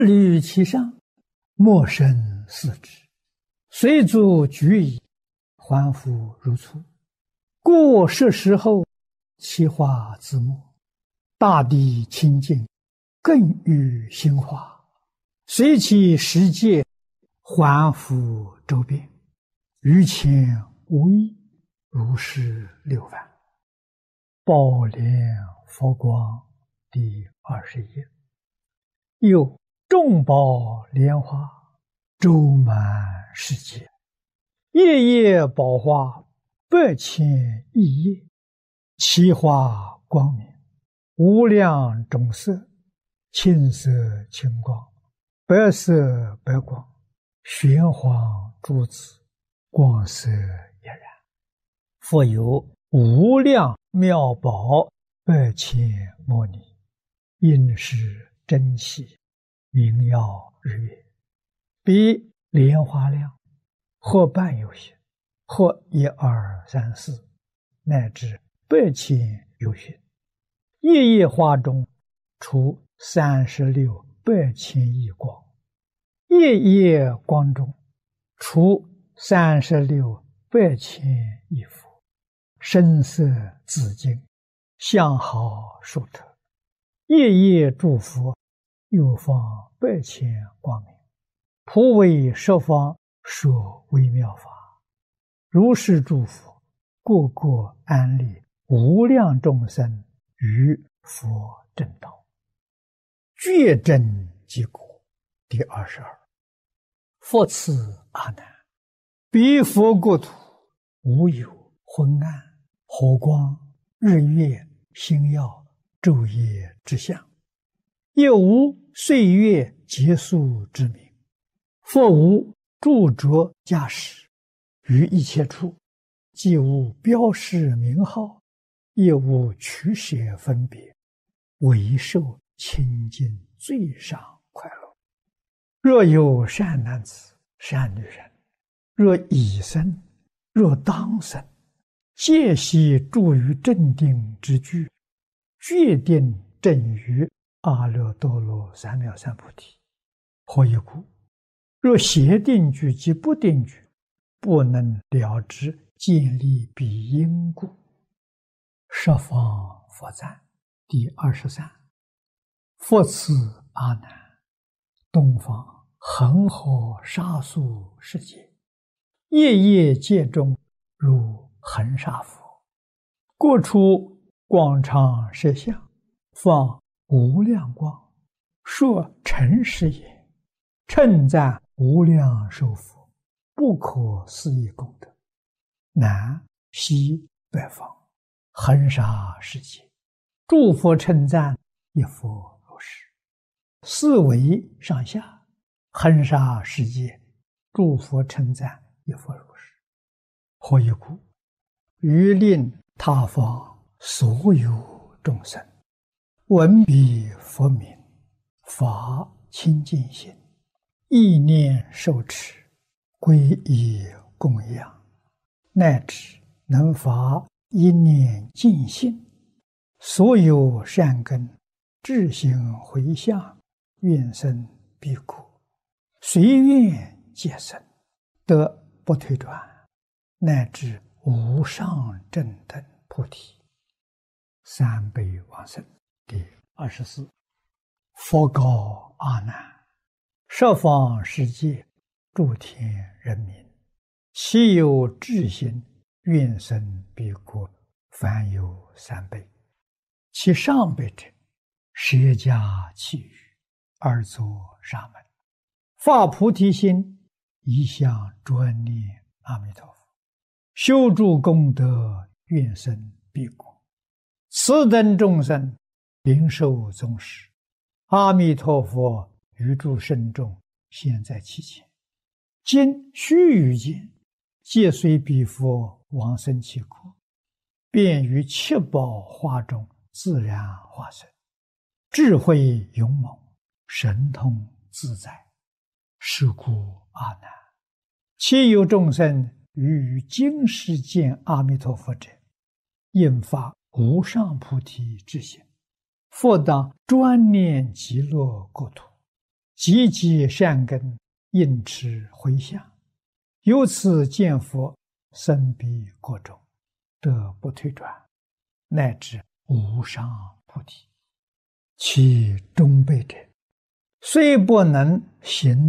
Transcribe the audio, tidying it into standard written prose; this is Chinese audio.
立于其上，莫生四之，随足举矣，还复如初。过世时后，其化自没，大地清净，更愈兴化，随其时节，还复周遍，于前无异，如是六番。宝莲佛光第20页。又众宝莲花周满世界，夜夜宝花8,000亿叶，其花光明，无量种色，青色青光，白色白光，玄黄珠子，光色俨然。复有无量妙宝8,000摩尼，应是真气，明耀日月，比莲花量，或半有些，或1、2、3、4，乃至8,000有许。夜夜花中出36 8,000亿光，夜夜光中出36 8,000亿佛，声色紫金，相好殊特。夜夜诸佛又放8,000光明，普为十方说微妙法。如是诸佛，个个安立无量众生于佛正道，觉真即果。第22。复次阿难，彼佛国土无有昏暗、火光、日月、星耀、昼夜之相，也无岁月结束之名，复无著着驾驶，于一切处既无标示名号，也无取舍分别，唯受清净最上快乐。若有善男子、善女人，若已生，若当生，皆悉住于正定之具，决定正于阿耨多罗三藐三菩提。何以故？若邪定具及不定具，不能了知建立彼因故。十方佛赞第23。复次阿难，东方恒河沙数世界，夜夜界中如恒沙佛，各处广长舌相，放无量光，说诚实也，称赞无量寿佛不可思议功德。南西北方恒沙世界，诸佛称赞一佛如是。四维上下恒沙世界，诸佛称赞一佛如是。何以故？于令他方所有众生闻彼佛名，发清净心，意念受持，皈依供养，乃至能发一念净心，所有善根自行回向，愿生彼国，随愿皆生，得不退转，乃至无上正等菩提。三辈往生第24。佛告阿难，十方世界诸天人民，其有智心愿生彼国，凡有3辈。其上辈者，舍家弃语，而作沙门，发菩提心，一向专念阿弥陀佛，修诸功德，愿生彼国。此等众生领受宗师，阿弥陀佛于诸圣众现在其前，今须臾间，皆随彼佛往生其国，便于七宝花中自然化身，智慧勇猛，神通自在。是故阿难，其有众生于今世见阿弥陀佛者，应发无上菩提之心，复当专念极乐国土， 积极善根，应持回向，由此见佛，生彼国中，得不退转，乃至无上菩提。其中辈者，虽不能行